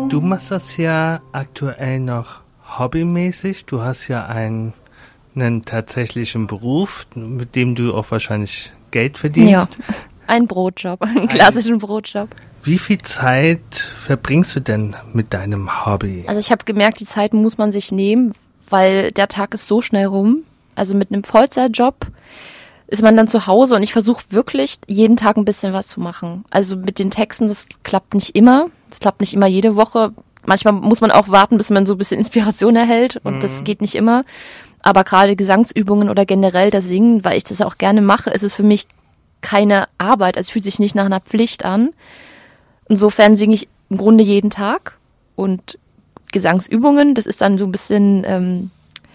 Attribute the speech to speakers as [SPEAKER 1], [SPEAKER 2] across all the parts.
[SPEAKER 1] Du machst das ja aktuell noch hobbymäßig. Du hast ja einen tatsächlichen Beruf, mit dem du auch wahrscheinlich Geld verdienst.
[SPEAKER 2] Ja, einen Brotjob, einen klassischen Brotjob.
[SPEAKER 1] Wie viel Zeit verbringst du denn mit deinem Hobby?
[SPEAKER 2] Also ich habe gemerkt, die Zeit muss man sich nehmen, weil der Tag ist so schnell rum. Also mit einem Vollzeitjob ist man dann zu Hause und ich versuche wirklich jeden Tag ein bisschen was zu machen. Also mit den Texten, das klappt nicht immer. Das klappt nicht immer jede Woche. Manchmal muss man auch warten, bis man so ein bisschen Inspiration erhält und das geht nicht immer. Aber gerade Gesangsübungen oder generell das Singen, weil ich das auch gerne mache, ist es für mich keine Arbeit. Also es fühlt sich nicht nach einer Pflicht an. Insofern singe ich im Grunde jeden Tag und Gesangsübungen, das ist dann so ein bisschen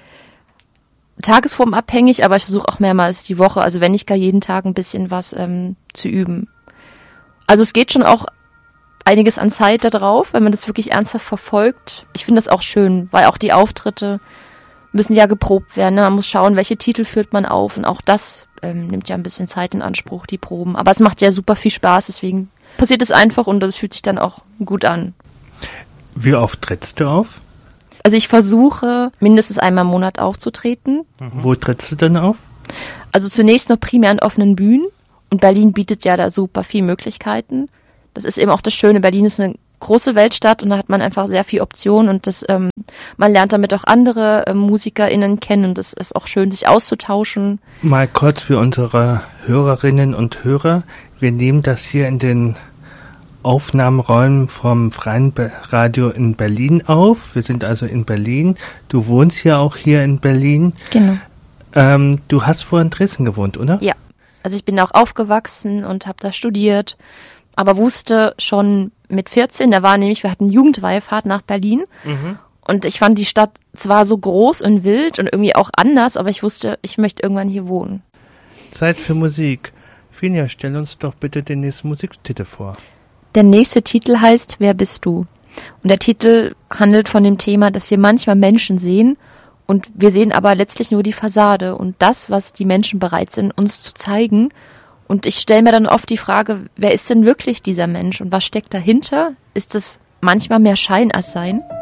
[SPEAKER 2] tagesformabhängig, aber ich versuche auch mehrmals die Woche, also wenn nicht gar jeden Tag ein bisschen was zu üben. Also es geht schon auch einiges an Zeit da drauf, wenn man das wirklich ernsthaft verfolgt. Ich finde das auch schön, weil auch die Auftritte müssen ja geprobt werden. Ne? Man muss schauen, welche Titel führt man auf und auch das nimmt ja ein bisschen Zeit in Anspruch, die Proben. Aber es macht ja super viel Spaß, deswegen passiert es einfach und das fühlt sich dann auch gut an.
[SPEAKER 1] Wie oft trittst du auf?
[SPEAKER 2] Also ich versuche, mindestens einmal im Monat aufzutreten.
[SPEAKER 1] Wo trittst du denn auf?
[SPEAKER 2] Also zunächst noch primär an offenen Bühnen und Berlin bietet ja da super viele Möglichkeiten. Das ist eben auch das Schöne, Berlin ist eine große Weltstadt und da hat man einfach sehr viel Optionen und das, man lernt damit auch andere MusikerInnen kennen und es ist auch schön, sich auszutauschen.
[SPEAKER 1] Mal kurz für unsere Hörerinnen und Hörer, wir nehmen das hier in den Aufnahmeräumen vom Freien Radio in Berlin auf. Wir sind also in Berlin. Du wohnst ja auch hier in Berlin.
[SPEAKER 2] Genau.
[SPEAKER 1] Du hast vorher in Dresden gewohnt, oder?
[SPEAKER 2] Ja, also ich bin auch aufgewachsen und habe da studiert, aber wusste schon mit 14, wir hatten Jugendweihfahrt nach Berlin und ich fand die Stadt zwar so groß und wild und irgendwie auch anders, aber ich wusste, ich möchte irgendwann hier wohnen.
[SPEAKER 1] Zeit für Musik. Finja, stell uns doch bitte den nächsten Musiktitel vor.
[SPEAKER 2] Der nächste Titel heißt Wer bist du? Und der Titel handelt von dem Thema, dass wir manchmal Menschen sehen und wir sehen aber letztlich nur die Fassade und das, was die Menschen bereit sind, uns zu zeigen. Und ich stelle mir dann oft die Frage, wer ist denn wirklich dieser Mensch und was steckt dahinter? Ist es manchmal mehr Schein als Sein?